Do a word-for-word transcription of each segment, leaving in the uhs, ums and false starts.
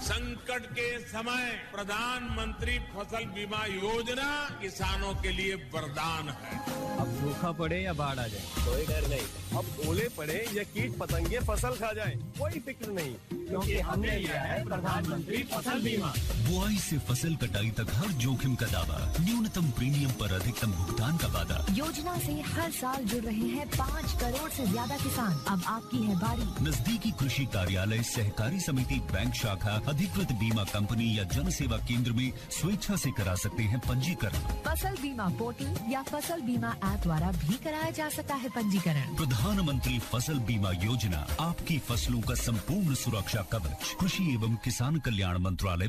संकट के समय प्रधानमंत्री फसल बीमा योजना किसानों के लिए वरदान है। अब सूखा पड़े या बाढ़ आ जाए कोई डर नहीं। अब ओले पड़े या कीट पतंगे फसल खा जाए कोई फिक्र नहीं, क्योंकि हमने लिया है प्रधानमंत्री फसल बीमा। बुआई से फसल कटाई तक हर जोखिम का दावा, न्यूनतम प्रीमियम पर अधिकतम भुगतान का वादा। योजना से हर साल जुड़ रहे हैं पाँच करोड़ से ज्यादा किसान। अब आपकी है बारी। नजदीकी कृषि कार्यालय, सहकारी समिति, बैंक शाखा, अधिकृत बीमा कंपनी या जन सेवा केंद्र में स्वेच्छा से करा सकते हैं पंजीकरण। फसल बीमा पोर्टल या फसल बीमा ऐप द्वारा भी कराया जा सकता है पंजीकरण। प्रधानमंत्री फसल बीमा योजना, आपकी फसलों का संपूर्ण सुरक्षा कवच। कृषि एवं किसान कल्याण मंत्रालय।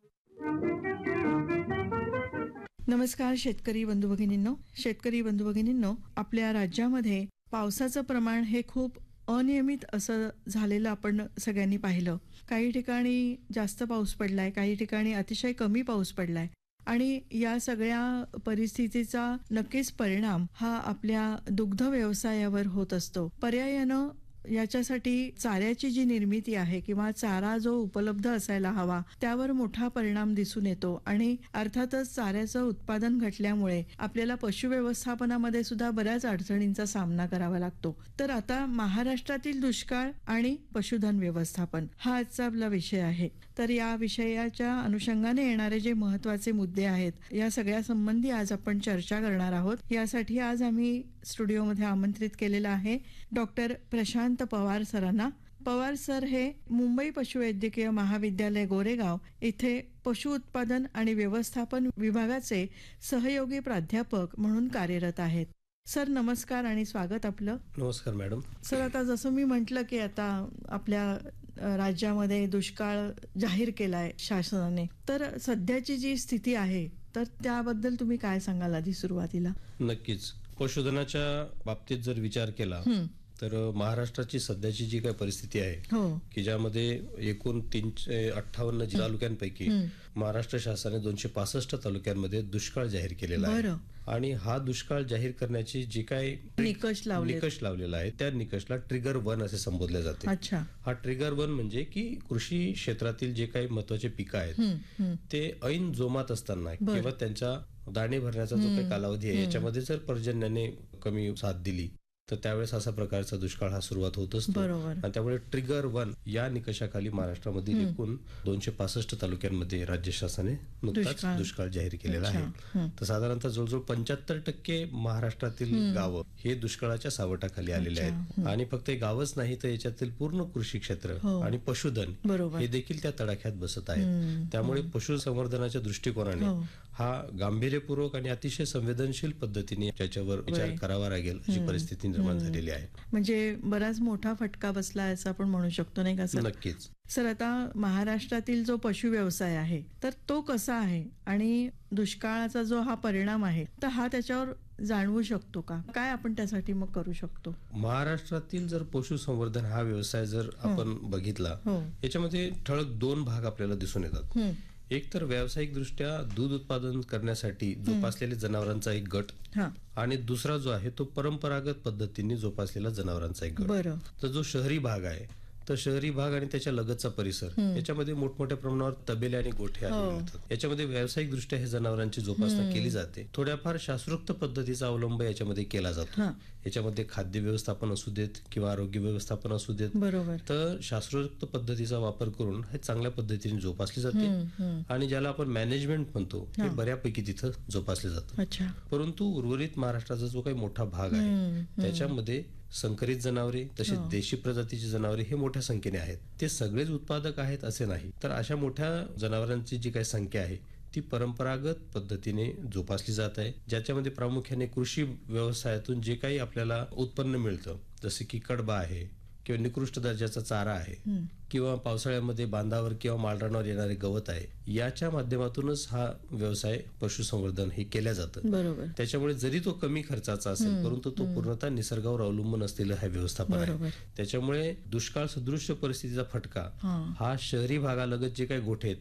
नमस्कार शेतकरी बंधू भगिनींनो, शेतकरी बंधू भगिनींनो, आपल्या राज्यामध्ये पावसाचं प्रमाण हे खूप अनियमित असं झालेलं आपण सगळ्यांनी पाहिलं. काही ठिकाणी जास्त पाऊस पडलाय, काही ठिकाणी अतिशय कमी पाऊस पडलाय आणि या सगळ्या परिस्थितीचा नक्कीच परिणाम हा आपल्या दुग्ध व्यवसायावर होत असतो. पर्यायानं याच्यासाठी चाऱ्याची जी निर्मिती आहे किंवा चारा जो उपलब्ध असायला हवा त्यावर मोठा परिणाम दिसून येतो आणि अर्थातच चाऱ्याचं उत्पादन घटल्यामुळे आपल्याला पशुव्यवस्थापनामध्ये सुद्धा बऱ्याच अडचणींचा सामना करावा लागतो. तर आता महाराष्ट्रातील दुष्काळ आणि पशुधन व्यवस्थापन हा आजचा आपला विषय आहे. तर या विषयाच्या अनुषंगाने येणारे जे महत्त्वाचे मुद्दे आहेत या सगळ्या संबंधी आज आपण चर्चा करणार आहोत. यासाठी आज आम्ही स्टुडिओमध्ये आमंत्रित केलेलं आहे डॉक्टर प्रशांत पवार सरांना. पवार सर हे मुंबई पशुवैद्यकीय महाविद्यालय गोरेगाव इथे पशु उत्पादन आणि व्यवस्थापन विभागाचे सहयोगी प्राध्यापक म्हणून कार्यरत आहेत. सर नमस्कार आणि स्वागत आपलं. नमस्कार मॅडम. सर आता जसं मी म्हटलं की आता आपल्या राज्यामध्ये दुष्काळ जाहीर केलाय शासनाने, तर सध्याची जी स्थिती आहे तर त्याबद्दल तुम्ही काय सांगाल आधी सुरुवातीला? नक्कीच पशुधनाच्या बाबतीत जर विचार केला तर महाराष्ट्राची सध्याची जी काही परिस्थिती आहे की ज्यामध्ये एकूण तीनशे अठ्ठावन्न तालुक्यांपैकी महाराष्ट्र शासनाने दोनशे पासष्ट तालुक्यांमध्ये दुष्काळ जाहीर केलेला आहे आणि हा दुष्काळ जाहीर करण्याची जी काही निकष निकष लावलेला आहे त्या निकषला ट्रिगर वन असे संबोधले जाते. हा ट्रिगर वन म्हणजे की कृषी क्षेत्रातील जे काही महत्वाचे पिकं आहेत ते ऐन जोमात असताना किंवा त्यांच्या दाणे भरण्याचा जो काही कालावधी आहे याच्यामध्ये जर पर्जन्याने कमी साथ दिली तर त्यावेळेस असा प्रकारचा दुष्काळ हा सुरुवात होत असतो आणि त्यामुळे ट्रिगर वन या निकषाखाली महाराष्ट्रामधील एकूण दोनशे पासष्ट तालुक्यांमध्ये राज्य शासनाने नुकताच दुष्काळ जाहीर केलेला आहे. तर साधारणतः जवळजवळ पंच्याहत्तर टक्के महाराष्ट्रातील गावं हे दुष्काळाच्या सावटाखाली आलेले आहेत आणि फक्त गावच नाही तर याच्यातील पूर्ण कृषी क्षेत्र आणि पशुधन हे देखील त्या तडाख्यात बसत आहेत. त्यामुळे पशुसंवर्धनाच्या दृष्टिकोनाने हा गांभीर्यपूर्वक आणि अतिशय संवेदनशील पद्धतीने त्याच्यावर विचार करावा लागेल अशी परिस्थिती निर्माण झालेली आहे. म्हणजे बराच मोठा फटका बसला असं आपण म्हणू शकतो नाही का सर? नक्कीच. सर आता महाराष्ट्रातील जो पशु व्यवसाय आहे तर तो कसा आहे आणि दुष्काळाचा जो हा परिणाम आहे तर हा त्याच्यावर जाणवू शकतो का? काय आपण त्यासाठी मग करू शकतो? महाराष्ट्रातील जर पशुसंवर्धन हा व्यवसाय जर आपण बघितला याच्यामध्ये ठळक दोन भाग आपल्याला दिसून येतात. एक तर व्यावसायिक दृष्ट्या दूध उत्पादन करण्यासाठी जोपासलेल्या जनावरांचा एक गट आणि दुसरा जो आहे तो परंपरागत पद्धतीने जोपासलेला जनावरांचा एक गट. तर जो शहरी भाग आहे तर शहरी भाग आणि त्याच्या लगतचा परिसर याच्यामध्ये मोठमोठ्या प्रमाणावर तबेले आणि गोठे आढळतात. याच्यामध्ये व्यावसायिक दृष्ट्या हे जनावरांची जोपासना केली जाते. थोड्याफार शास्त्रोक्त पद्धतीचा अवलंब याच्यामध्ये केला जातो. याच्यामध्ये खाद्य व्यवस्थापन असू देत किंवा आरोग्य व्यवस्थापन असू देत तर शास्त्रोक्त पद्धतीचा वापर करून हे चांगल्या पद्धतीने जोपासले जाते आणि ज्याला आपण मॅनेजमेंट म्हणतो हे बऱ्यापैकी तिथं जोपासले जातं. परंतु उर्वरित महाराष्ट्राचा जो काही मोठा भाग आहे त्याच्यामध्ये संकरित जनावरे तसेच देशी प्रजातीची जनावरे हे मोठ्या संख्येने आहेत. ते सगळेच उत्पादक आहेत असे नाही, तर अशा मोठ्या जनावरांची जी काही संख्या आहे ती परंपरागत पद्धतीने जोपासली जात आहे, ज्याच्यामध्ये प्रामुख्याने कृषी व्यवसायातून जे काही आपल्याला उत्पन्न मिळतं जसे की कडबा आहे किंवा निकृष्ट दर्जाचा चारा आहे किंवा पावसाळ्यामध्ये बांधावर किंवा माळरानावर येणारे गवत आहे, याच्या माध्यमातूनच हा व्यवसाय पशुसंवर्धन हे केल्या जातं. त्याच्यामुळे जरी तो कमी खर्चाचा असेल परंतु तो पूर्णतः निसर्गावर अवलंबून असलेला हा व्यवस्थापन आहे. त्याच्यामुळे दुष्काळ सदृश्य परिस्थितीचा फटका हा शहरी भागालगत जे काही गोठे आहेत